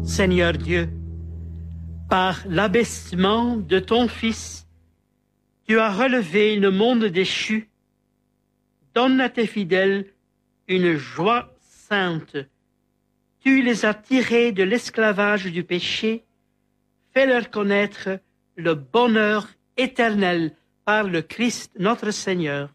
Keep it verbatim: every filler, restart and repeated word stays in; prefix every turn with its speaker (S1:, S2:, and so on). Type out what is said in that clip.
S1: Seigneur Dieu, par l'abaissement de ton Fils, tu as relevé le monde déchu. Donne à tes fidèles une joie sainte. Tu les as tirés de l'esclavage du péché. Fais-leur connaître le bonheur éternel par le Christ notre Seigneur.